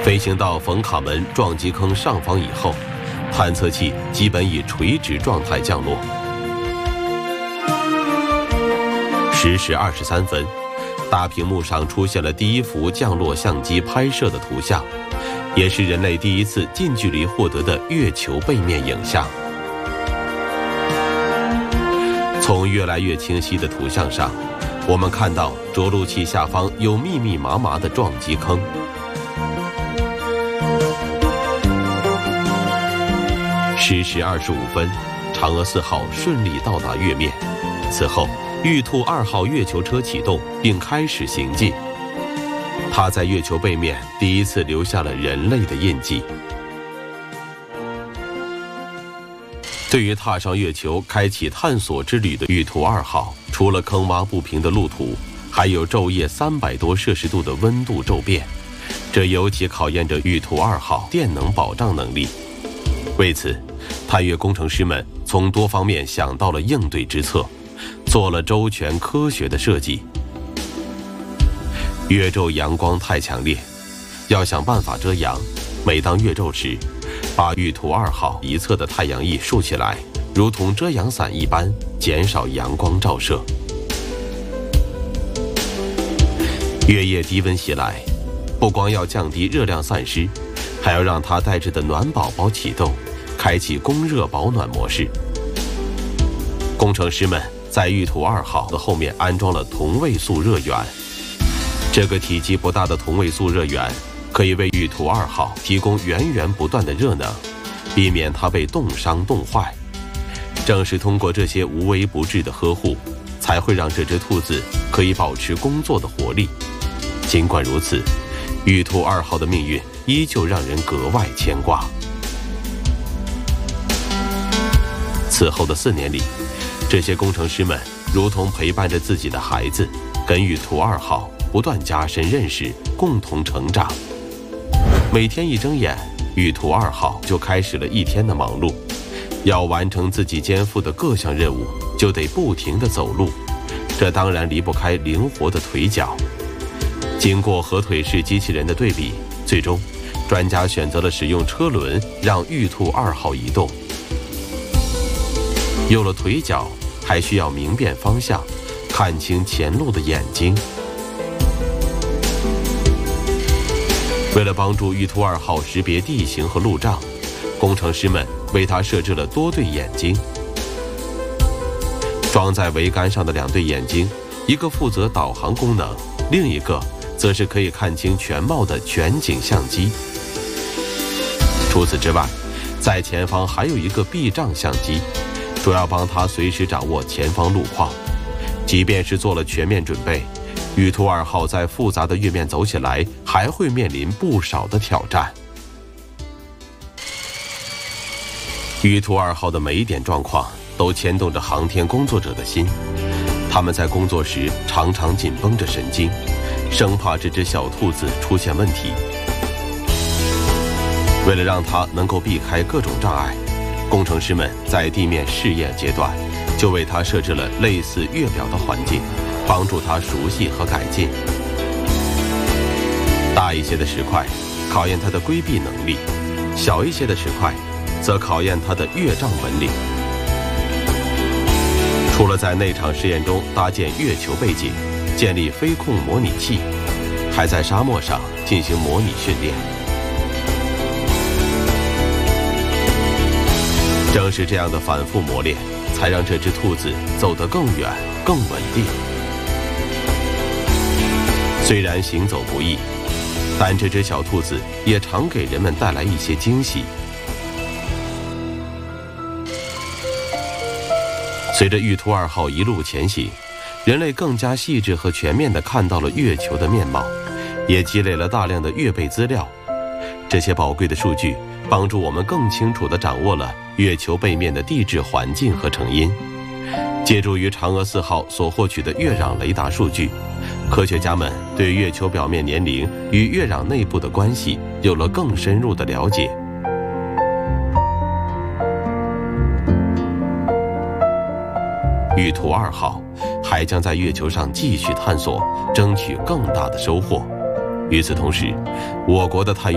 飞行到冯卡门撞击坑上方以后，探测器基本以垂直状态降落。10时23分，大屏幕上出现了第一幅降落相机拍摄的图像，也是人类第一次近距离获得的月球背面影像。从越来越清晰的图像上，我们看到着陆器下方有密密麻麻的撞击坑。10时25分，嫦娥4号顺利到达月面。此后，玉兔2号月球车启动并开始行进。它在月球背面第一次留下了人类的印记。对于踏上月球、开启探索之旅的玉兔2号，除了坑洼不平的路途，还有昼夜300多摄氏度的温度骤变，这尤其考验着玉兔2号电能保障能力。为此，探月工程师们从多方面想到了应对之策，做了周全科学的设计。月昼阳光太强烈，要想办法遮阳。每当月昼时，把玉兔2号一侧的太阳翼竖起来，如同遮阳伞一般，减少阳光照射。月夜低温袭来，不光要降低热量散失，还要让它带着的暖宝宝启动，开启供热保暖模式。工程师们在玉兔2号的后面安装了同位素热源，这个体积不大的同位素热源可以为玉兔2号提供源源不断的热能，避免它被冻伤冻坏。正是通过这些无微不至的呵护，才会让这只兔子可以保持工作的活力。尽管如此，玉兔2号的命运依旧让人格外牵挂。此后的4年里，这些工程师们如同陪伴着自己的孩子，跟玉兔2号不断加深认识，共同成长。每天一睁眼，玉兔2号就开始了一天的忙碌。要完成自己肩负的各项任务，就得不停地走路，这当然离不开灵活的腿脚。经过合腿式机器人的对比，最终专家选择了使用车轮让玉兔2号移动。有了腿脚，还需要明辨方向，看清前路的眼睛。为了帮助玉兔2号识别地形和路障，工程师们为它设置了多对眼睛。装在桅杆上的2对眼睛，一个负责导航功能，另一个则是可以看清全貌的全景相机。除此之外，在前方还有一个避障相机，主要帮它随时掌握前方路况。即便是做了全面准备，玉兔2号在复杂的月面走起来，还会面临不少的挑战。玉兔2号的每一点状况都牵动着航天工作者的心，他们在工作时常常紧绷着神经，生怕这只小兔子出现问题。为了让它能够避开各种障碍，工程师们在地面试验阶段就为它设置了类似月表的环境，帮助它熟悉和改进。大一些的石块考验它的规避能力，小一些的石块则考验它的越障本领。除了在内场试验中搭建月球背景，建立飞控模拟器，还在沙漠上进行模拟训练。正是这样的反复磨练，才让这只兔子走得更远、更稳定。虽然行走不易，但这只小兔子也常给人们带来一些惊喜。随着玉兔2号一路前行，人类更加细致和全面地看到了月球的面貌，也积累了大量的月背资料。这些宝贵的数据帮助我们更清楚地掌握了月球背面的地质环境和成因。借助于嫦娥4号所获取的月壤雷达数据，科学家们对月球表面年龄与月壤内部的关系有了更深入的了解。玉兔2号还将在月球上继续探索，争取更大的收获。与此同时，我国的探月